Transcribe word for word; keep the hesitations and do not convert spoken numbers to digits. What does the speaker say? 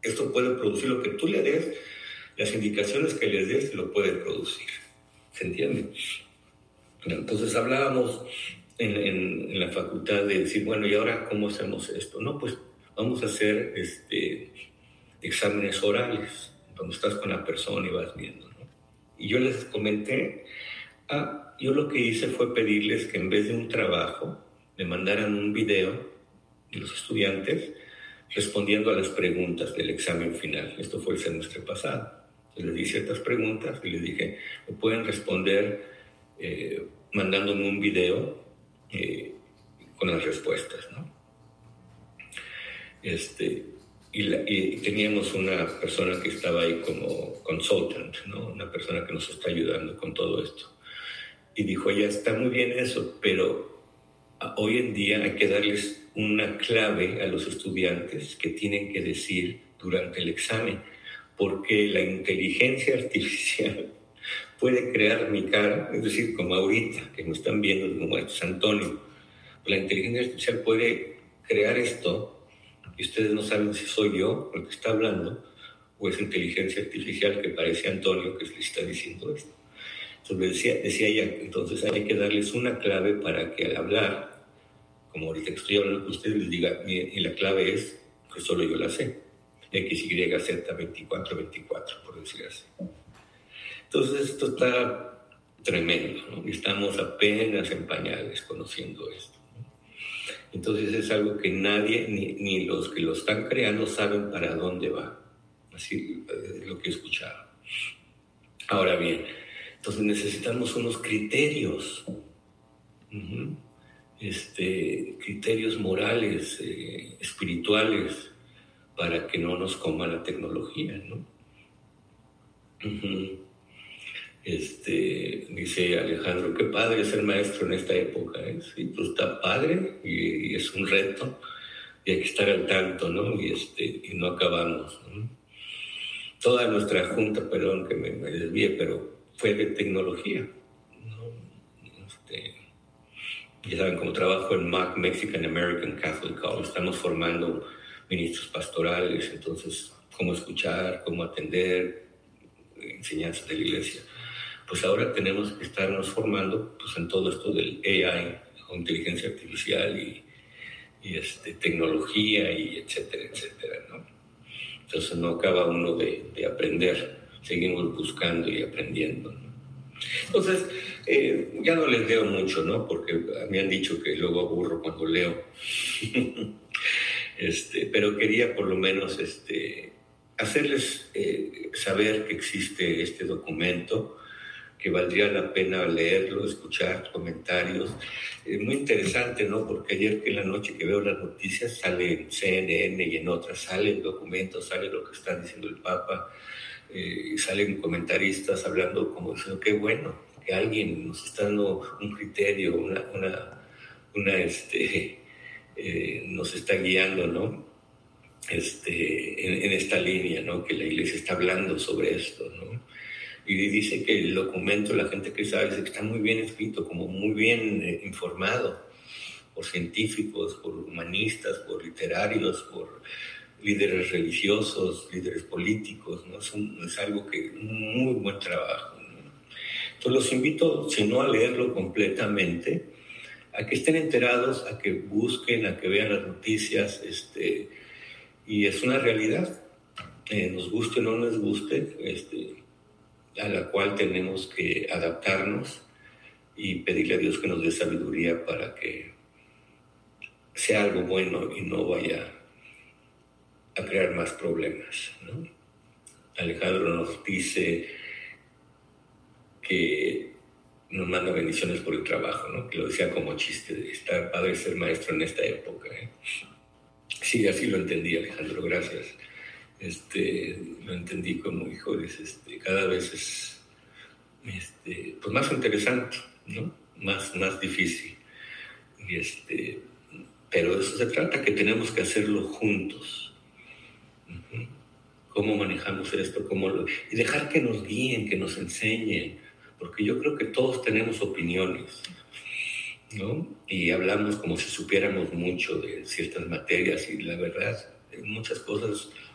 esto puede producir lo que tú le des, las indicaciones que les des lo puede producir. ¿Se entiende? Entonces hablábamos en, en, en la facultad de decir, bueno, ¿y ahora cómo hacemos esto? No, pues vamos a hacer este, exámenes orales, donde estás con la persona y vas viendo, ¿no? Y yo les comenté, ah, yo lo que hice fue pedirles que en vez de un trabajo, me mandaran un video de los estudiantes respondiendo a las preguntas del examen final. Esto fue el semestre pasado. Entonces, les di ciertas preguntas y les dije, me pueden responder eh, mandándome un video eh, con las respuestas, ¿no? Este, y, la, y teníamos una persona que estaba ahí como consultant, ¿no? Una persona que nos está ayudando con todo esto. Y dijo, ya está muy bien eso, pero hoy en día hay que darles una clave a los estudiantes que tienen que decir durante el examen, porque la inteligencia artificial puede crear mi cara, es decir, como ahorita, que me están viendo como esto es Antonio. La inteligencia artificial puede crear esto y ustedes no saben si soy yo el que está hablando o es inteligencia artificial que parece Antonio que les está diciendo esto. Entonces decía, decía ella, entonces hay que darles una clave para que al hablar, como ahorita que estoy hablando con ustedes, les diga, y la clave es que solo yo la sé, X, Y, Z, veinticuatro, veinticuatro, por decir así. Entonces esto está tremendo, ¿no? Y estamos apenas en pañales conociendo esto, ¿no? Entonces es algo que nadie, ni, ni los que lo están creando, saben para dónde va. Así es lo que he escuchado. Ahora bien, entonces necesitamos unos criterios. Uh-huh. Este, criterios morales, eh, espirituales, para que no nos coma la tecnología, ¿no? Uh-huh. Este, dice Alejandro, qué padre ser maestro en esta época, ¿eh? Sí, pues está padre y, y es un reto y hay que estar al tanto, ¿no? Y, este, y no acabamos, ¿no? Toda nuestra junta, perdón que me, me desvíe, pero fue de tecnología, ¿no? Este, ya saben, como trabajo en M A C, Mexican American Catholic College, estamos formando ministros pastorales, entonces, cómo escuchar, cómo atender, enseñanzas de la iglesia. Pues ahora tenemos que estarnos formando pues, en todo esto del A I, o inteligencia artificial y, y este, tecnología, y etcétera, etcétera, ¿no? Entonces no acaba uno de, de aprender, seguimos buscando y aprendiendo, ¿no? Entonces, eh, ya no les leo mucho, ¿no? Porque me han dicho que luego aburro cuando leo. este, pero quería por lo menos este, hacerles eh, saber que existe este documento, que valdría la pena leerlo, escuchar comentarios. Es muy interesante, ¿no? Porque ayer en la noche que veo las noticias sale en C N N y en otras, sale el documento, sale lo que está diciendo el Papa, eh, y salen comentaristas hablando como diciendo, qué bueno, que alguien nos está dando un criterio, una, una, una este, eh, nos está guiando, ¿no? Este, en, en esta línea, ¿no? Que la Iglesia está hablando sobre esto, ¿no? Y dice que el documento, la gente que sabe, dice que está muy bien escrito, como muy bien eh, informado por científicos, por humanistas, por literarios, por líderes religiosos, líderes políticos, ¿no? Es, un, es algo que un muy buen trabajo, ¿no? Entonces los invito, si no a leerlo completamente, a que estén enterados, a que busquen, a que vean las noticias, este, y es una realidad, eh, nos guste o no nos guste, este, a la cual tenemos que adaptarnos y pedirle a Dios que nos dé sabiduría para que sea algo bueno y no vaya a crear más problemas, ¿no? Alejandro nos dice que nos manda bendiciones por el trabajo, ¿no? Que lo decía como chiste, de estar padre ser maestro en esta época, ¿eh? Sí, así lo entendí, Alejandro, gracias. Este, lo entendí como, híjoles, este, cada vez es este, pues más interesante, ¿no? Más, más difícil. Y este, pero de eso se trata, que tenemos que hacerlo juntos. Uh-huh. ¿Cómo manejamos esto? ¿Cómo lo... Y dejar que nos guíen, que nos enseñen, porque yo creo que todos tenemos opiniones, ¿no? Y hablamos como si supiéramos mucho de ciertas materias y la verdad, muchas cosas